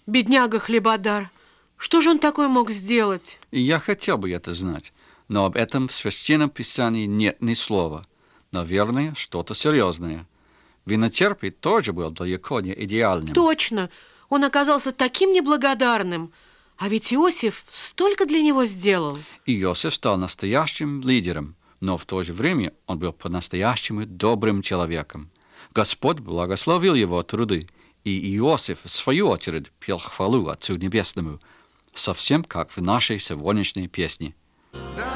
Бедняга Хлебодар. Что же он такое мог сделать? И я хотел бы это знать, но об этом в Священном Писании нет ни слова. Наверное, что-то серьезное. Виночерпий тоже был далеко не идеальным. Точно! Он оказался таким неблагодарным. А ведь Иосиф столько для него сделал. И Иосиф стал настоящим лидером, но в то же время он был по-настоящему добрым человеком. Господь благословил его труды, и Иосиф, в свою очередь, пел хвалу Отцу Небесному, совсем как в нашей сегодняшней песне.